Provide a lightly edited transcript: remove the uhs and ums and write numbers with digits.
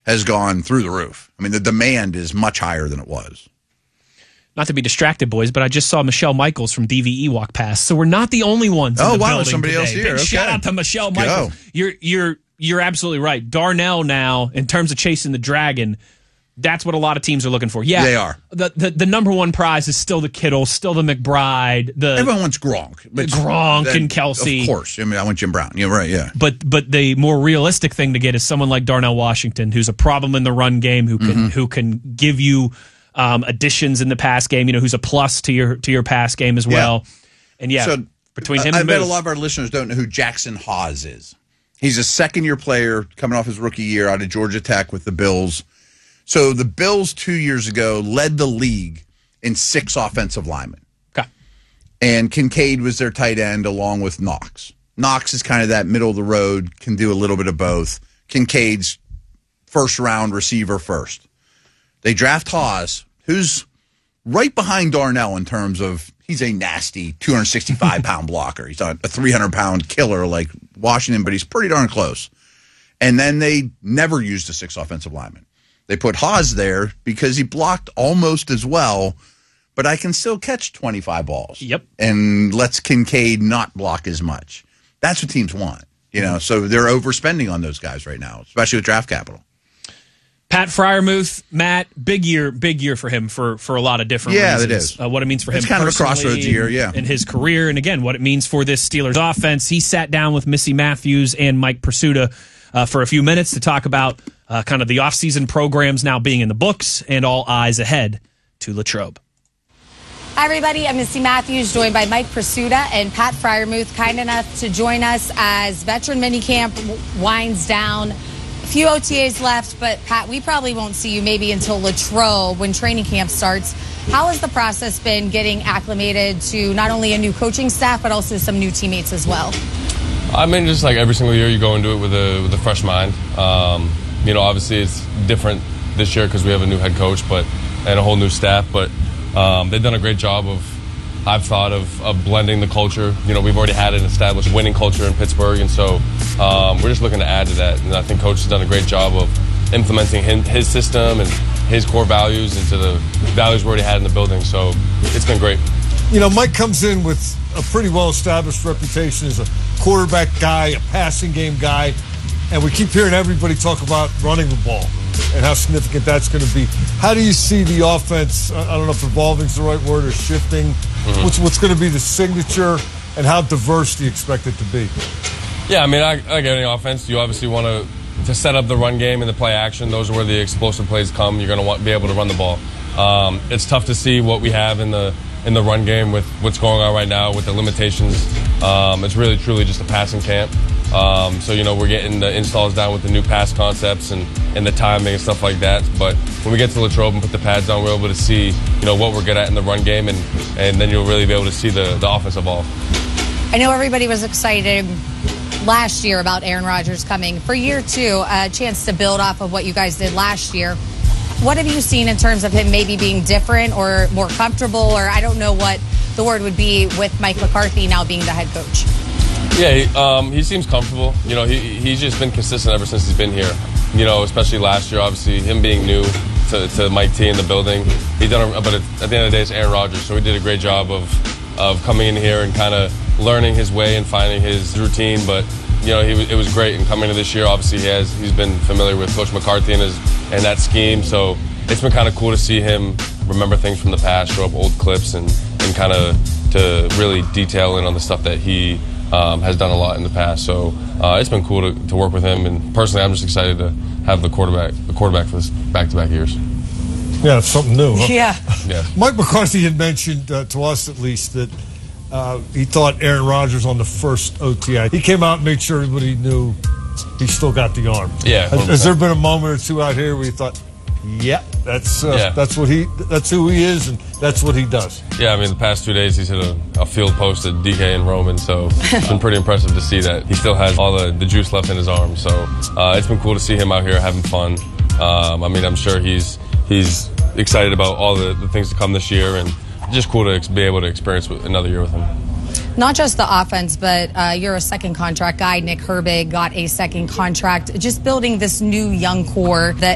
has gone through the roof. I mean, the demand is much higher than it was. Not to be distracted, boys, but I just saw Michelle Michaels from DVE walk past, so we're not the only ones in the building somebody today. else here. Big Okay. shout out to Michelle Michaels. You're absolutely right. Darnell now, in terms of chasing the dragon, that's what a lot of teams are looking for. Yeah, they are. The number one prize is still the Kittle, still the McBride. Everyone wants Gronk. And Kelsey. Of course. I mean, I want Jim Brown. You're right, yeah. But the more realistic thing to get is someone like Darnell Washington, who's a problem in the run game, who can give you additions in the pass game, who's a plus to your pass game as well. And so, between him and I bet a lot of our listeners don't know who Jackson Haas is. He's a second-year player coming off his rookie year out of Georgia Tech with the Bills. So the Bills 2 years ago led the league in 6 offensive linemen. Okay. And Kincaid was their tight end along with Knox. Knox is kind of that middle of the road, can do a little bit of both. Kincaid's first-round receiver first. They draft Haas, who's right behind Darnell in terms of he's a nasty 265-pound blocker. He's not a 300-pound killer like Washington, but he's pretty darn close. And then they never used a 6 offensive lineman. They put Haas there because he blocked almost as well, but I can still catch 25 balls. Yep. And lets Kincaid not block as much. That's what teams want. So they're overspending on those guys right now, especially with draft capital. Pat Freiermuth, Matt, big year for him for a lot of different reasons. It is. What it means for him kind of a crossroads year, in his career, and again, what it means for this Steelers offense. He sat down with Missy Matthews and Mike Pursuta for a few minutes to talk about kind of the offseason programs now being in the books and all eyes ahead to Latrobe. Hi, everybody. I'm Missy Matthews, joined by Mike Pursuta and Pat Freiermuth, kind enough to join us as veteran minicamp winds down. A few OTAs left, but Pat, we probably won't see you maybe until Latrobe when training camp starts. How has the process been getting acclimated to not only a new coaching staff, but also some new teammates as well? I mean, just like every single year, you go into it with a fresh mind. Obviously it's different this year because we have a new head coach, and a whole new staff. But they've done a great job I've thought of blending the culture. We've already had an established winning culture in Pittsburgh, and so we're just looking to add to that. And I think Coach has done a great job of implementing his system and his core values into the values we already had in the building. So it's been great. Mike comes in with a pretty well-established reputation as a quarterback guy, a passing game guy, and we keep hearing everybody talk about running the ball and how significant that's going to be. How do you see the offense, I don't know if evolving is the right word, or shifting? Mm-hmm. What's going to be the signature, and how diverse do you expect it to be? Yeah, I mean, like any offense, you obviously want to set up the run game and the play action. Those are where the explosive plays come. You're going to be able to run the ball. It's tough to see what we have in the run game with what's going on right now with the limitations. It's really, truly just a passing camp. We're getting the installs down with the new pass concepts and the timing and stuff like that. But when we get to Latrobe and put the pads on, we're able to see, what we're good at in the run game, and then you'll really be able to see the offense evolve. I know everybody was excited last year about Aaron Rodgers coming. For year 2, a chance to build off of what you guys did last year. What have you seen in terms of him maybe being different or more comfortable, or I don't know what the word would be with Mike McCarthy now being the head coach? Yeah, he seems comfortable. He's just been consistent ever since he's been here. Especially last year, obviously, him being new to Mike T in the building. But at the end of the day, it's Aaron Rodgers, so he did a great job of coming in here and kind of learning his way and finding his routine. But it was great. And coming to this year, obviously, he's been familiar with Coach McCarthy and that scheme. So it's been kind of cool to see him remember things from the past, show up old clips, and kind of to really detail in on the stuff that he has done a lot in the past. So it's been cool to work with him. And personally, I'm just excited to have the quarterback for this back-to-back years. Yeah, it's something new, huh? Yeah. Mike McCarthy had mentioned to us, at least, that he thought Aaron Rodgers on the first OTA. He came out and made sure everybody knew he still got the arm. Yeah. Has there been a moment or two out here where you thought, that's who he is, and that's what he does? Yeah, I mean, the past 2 days he's hit a field post at DK and Roman, so it's been pretty impressive to see that he still has all the juice left in his arm. So it's been cool to see him out here having fun. I'm sure he's excited about all the things to come this year, and just cool to be able to experience another year with him. Not just the offense, but you're a second contract guy. Nick Herbig got a second contract. Just building this new young core that